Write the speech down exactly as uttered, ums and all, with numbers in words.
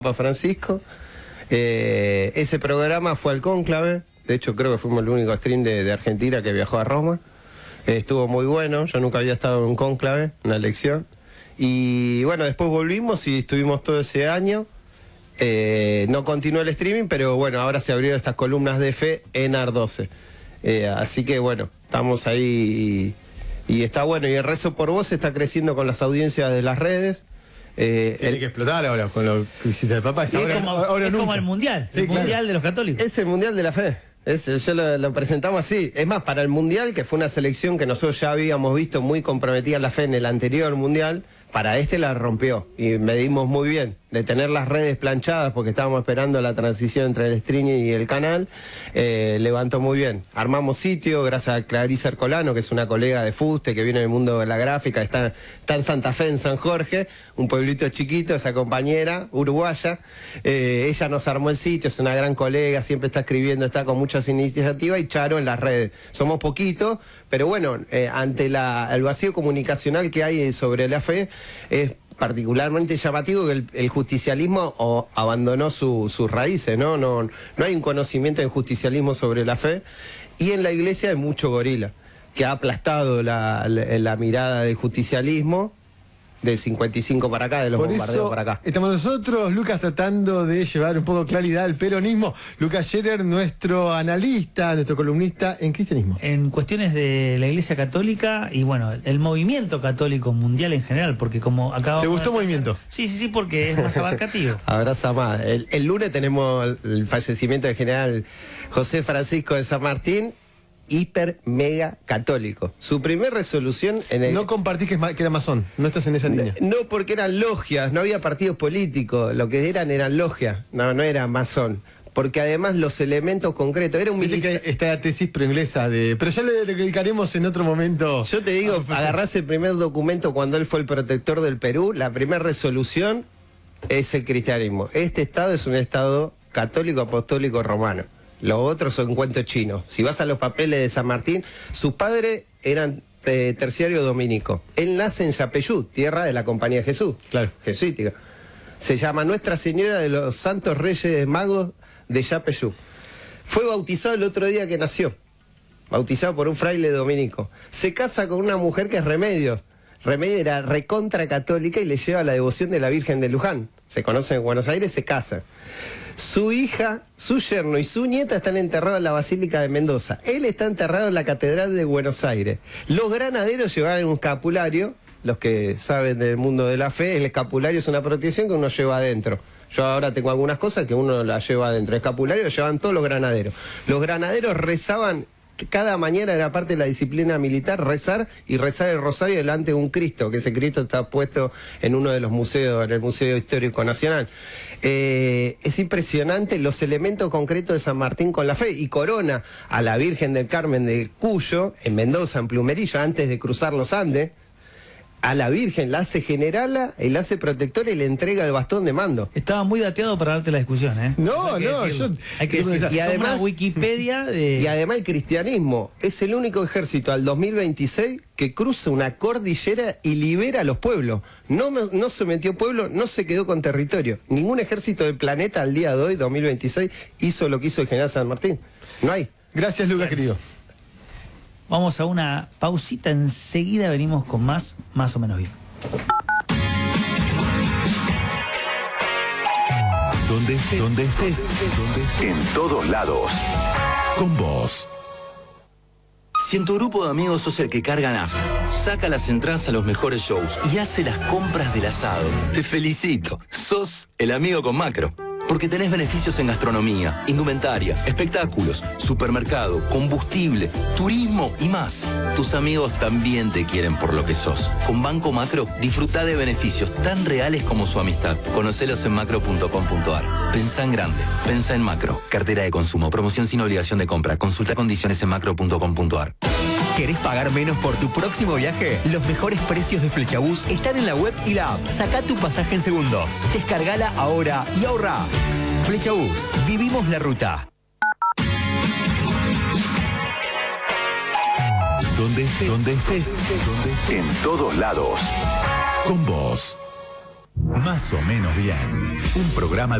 Papa Francisco. Eh, ese programa fue al cónclave. De hecho, creo que fuimos el único stream de, de Argentina que viajó a Roma. Eh, estuvo muy bueno. Yo nunca había estado en un cónclave, una lección. Y bueno, después volvimos y estuvimos todo ese año. Eh, no continuó el streaming, pero bueno, ahora se abrieron estas columnas de fe en A R doce. Eh, así que bueno, estamos ahí y, y está bueno. Y el rezo por vos está creciendo con las audiencias de las redes. Eh, Tiene el, que explotar ahora con lo que hiciste el Papa. Es, ahora, como, ahora es nunca. como el mundial, Sí, el claro. mundial de los católicos. Es el Mundial de la Fe. Es, yo lo, lo presentamos así. Es más, para el Mundial, que fue una selección que nosotros ya habíamos visto muy comprometida en la fe en el anterior Mundial, para este la rompió. Y medimos muy bien de tener las redes planchadas, porque estábamos esperando la transición entre el streaming y el canal. Eh, levantó muy bien. Armamos sitio, gracias a Clarisa Ercolano, que es una colega de Fuste, que viene del mundo de la gráfica, está, está en Santa Fe, en San Jorge, un pueblito chiquito, esa compañera uruguaya. Eh, ella nos armó el sitio, es una gran colega, siempre está escribiendo, está con muchas iniciativas, y Charo en las redes. Somos poquitos, pero bueno, eh, ante la, el vacío comunicacional que hay sobre la fe, es particularmente llamativo que el, el justicialismo o, abandonó su, sus raíces, ¿no? No, no hay un conocimiento del justicialismo sobre la fe, y en la iglesia hay mucho gorila, que ha aplastado la, la, la mirada del justicialismo del cincuenta y cinco para acá, de los Por bombardeos eso para acá. estamos nosotros, Lucas, tratando de llevar un poco claridad al peronismo. Lucas Scherer, nuestro analista, nuestro columnista en cristianismo. En cuestiones de la Iglesia Católica y bueno, el movimiento católico mundial en general, porque como acabamos... ¿Te gustó de... movimiento? Sí, sí, sí, porque es más abarcativo. Abraza más. El, el lunes tenemos el fallecimiento del general José Francisco de San Martín, hiper mega católico. Su primer resolución en el... No compartís que, es ma- que era masón, no estás en esa línea. No, porque eran logias, no había partidos políticos, lo que eran eran logias, no, no era masón. Porque además los elementos concretos, era un Viste militar... que está la tesis pro-inglesa de... Pero ya le dedicaremos en otro momento. Yo te digo, Ah, agarrás el primer documento cuando él fue el protector del Perú, la primera resolución es el cristianismo. Este estado es un estado católico, apostólico, romano. Los otros son cuentos chinos. Si vas a los papeles de San Martín, sus padres eran eh, terciario dominico. Él nace en Yapeyú, tierra de la Compañía de Jesús. Claro. Jesuítica. Se llama Nuestra Señora de los Santos Reyes Magos de Yapeyú. Fue bautizado el otro día que nació. Bautizado por un fraile dominico. Se casa con una mujer que es Remedio. Remedio era recontra católica y le lleva la devoción de la Virgen de Luján. Se conocen en Buenos Aires, se casan. Su hija, su yerno y su nieta están enterrados en la Basílica de Mendoza. Él está enterrado en la Catedral de Buenos Aires. Los granaderos llevaron un escapulario. Los que saben del mundo de la fe, el escapulario es una protección que uno lleva adentro. Yo ahora tengo algunas cosas que uno las lleva adentro. El escapulario lo llevan todos los granaderos. Los granaderos rezaban, cada mañana era parte de la disciplina militar, rezar y rezar el rosario delante de un Cristo, que ese Cristo está puesto en uno de los museos, en el Museo Histórico Nacional. Eh, es impresionante los elementos concretos de San Martín con la fe, y corona a la Virgen del Carmen de Cuyo, en Mendoza, en Plumerillo, antes de cruzar los Andes. A la Virgen la hace generala, la hace protectora y le entrega el bastón de mando. Estaba muy dateado para darte la discusión, ¿eh? No, Hay que no, decirlo. yo- Hay que quiero decir, pensar. Y además- una Wikipedia de... Y además el cristianismo es el único ejército al dos mil veintiséis que cruza una cordillera y libera a los pueblos. No, me- no se metió pueblo, no se quedó con territorio. Ningún ejército del planeta al día de hoy, dos mil veintiséis, hizo lo que hizo el general San Martín. No hay. Gracias, Lucas, querido. Vamos a una pausita, enseguida venimos con más, más o menos bien. Donde estés, donde estés, donde estés, en todos lados. Con vos. Si en tu grupo de amigos sos el que carga nafta, saca las entradas a los mejores shows y hace las compras del asado, te felicito. Sos el amigo con Macro. Porque tenés beneficios en gastronomía, indumentaria, espectáculos, supermercado, combustible, turismo y más. Tus amigos también te quieren por lo que sos. Con Banco Macro, disfruta de beneficios tan reales como su amistad. Conocelos en macro punto com punto ar. Pensá en grande. Pensá en Macro. Cartera de consumo. Promoción sin obligación de compra. Consulta condiciones en macro punto com punto ar. ¿Querés pagar menos por tu próximo viaje? Los mejores precios de Flechabús están en la web y la app. Sacá tu pasaje en segundos. Descargala ahora y ahorra. Flechabús. Vivimos la ruta. Donde estés, donde estés, donde estés, en todos lados. Con vos. Más o menos bien. Un programa